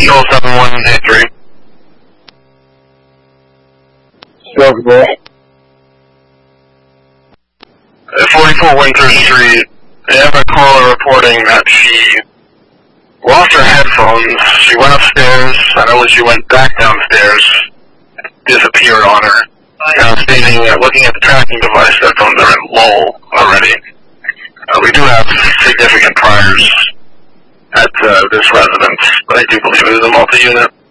Control 7183. Silver. 44 Winter Street. They have a caller reporting that she lost her headphones. She went upstairs, and then when she went back downstairs, it disappeared on her. Stating that looking at the tracking device, headphones are in low already. We do have significant priors at this residence, but I do believe it is a multi-unit.